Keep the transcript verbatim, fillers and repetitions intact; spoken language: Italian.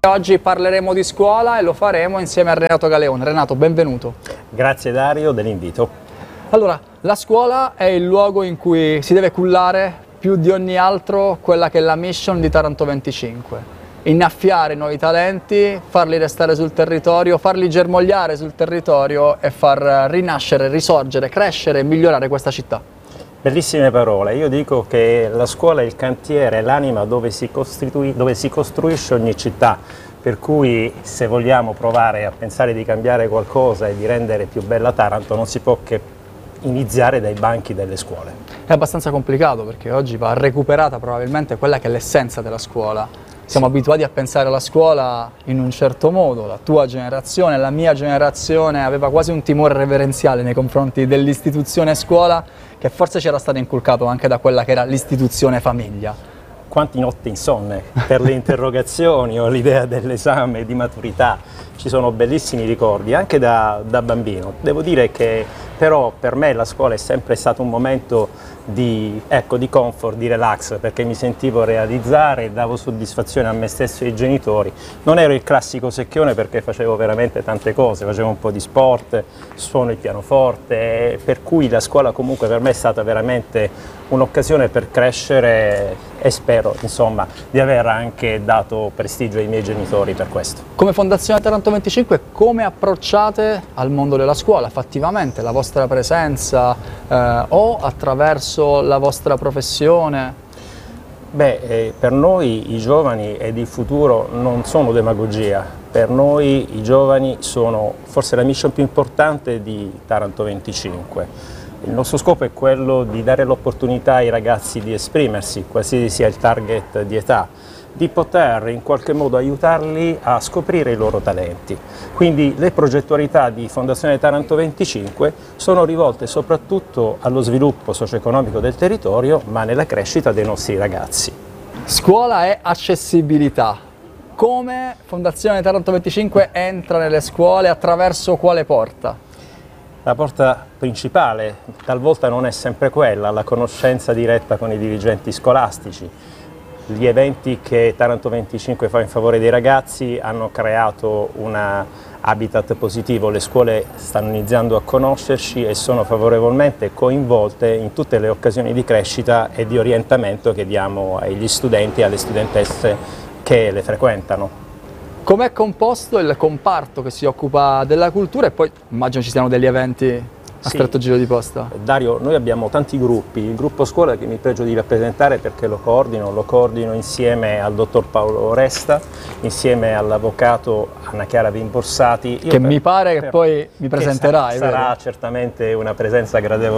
Oggi parleremo di scuola e lo faremo insieme a Renato Galeone. Renato, benvenuto. Grazie Dario dell'invito. Allora, la scuola è il luogo in cui si deve cullare più di ogni altro quella che è la mission di Taranto venticinque. Innaffiare nuovi talenti, farli restare sul territorio, farli germogliare sul territorio e far rinascere, risorgere, crescere e migliorare questa città. Bellissime parole. Io dico che la scuola è il cantiere, è l'anima dove si, dove si costruisce ogni città, per cui se vogliamo provare a pensare di cambiare qualcosa e di rendere più bella Taranto non si può che iniziare dai banchi delle scuole. È abbastanza complicato perché oggi va recuperata probabilmente quella che è l'essenza della scuola. Siamo abituati a pensare alla scuola in un certo modo, la tua generazione, la mia generazione aveva quasi un timore reverenziale nei confronti dell'istituzione scuola che forse ci era stato inculcato anche da quella che era l'istituzione famiglia. Quanti notti insonne per le interrogazioni o l'idea dell'esame di maturità, ci sono bellissimi ricordi anche da, da bambino. Devo dire che però per me la scuola è sempre stato un momento di, ecco, di comfort, di relax, perché mi sentivo realizzare, davo soddisfazione a me stesso e ai genitori. Non ero il classico secchione perché facevo veramente tante cose, facevo un po' di sport, suono il pianoforte, per cui la scuola comunque per me è stata veramente un'occasione per crescere e spero insomma di aver anche dato prestigio ai miei genitori per questo. Come Fondazione Taranto venticinque come approcciate al mondo della scuola fattivamente, la vostra presenza eh, o attraverso la vostra professione? Beh, eh, per noi i giovani ed il futuro non sono demagogia, per noi i giovani sono forse la mission più importante di Taranto venticinque. Il nostro scopo è quello di dare l'opportunità ai ragazzi di esprimersi, qualsiasi sia il target di età, di poter in qualche modo aiutarli a scoprire i loro talenti. Quindi le progettualità di Fondazione Taranto venticinque sono rivolte soprattutto allo sviluppo socio-economico del territorio, ma nella crescita dei nostri ragazzi. Scuola e accessibilità. Come Fondazione Taranto venticinque entra nelle scuole, attraverso quale porta? La porta principale talvolta non è sempre quella, la conoscenza diretta con i dirigenti scolastici. Gli eventi che Taranto venticinque fa in favore dei ragazzi hanno creato un habitat positivo, le scuole stanno iniziando a conoscerci e sono favorevolmente coinvolte in tutte le occasioni di crescita e di orientamento che diamo agli studenti e alle studentesse che le frequentano. Com'è composto il comparto che si occupa della cultura e poi immagino ci siano degli eventi a Sì. stretto giro di posta? Dario, noi abbiamo tanti gruppi, il gruppo scuola che mi pregio di rappresentare perché lo coordino, lo coordino insieme al dottor Paolo Resta, insieme all'avvocato Anna Chiara Vimborsati. Che per, mi pare che poi mi presenterai. Che sarà, sarà certamente una presenza gradevole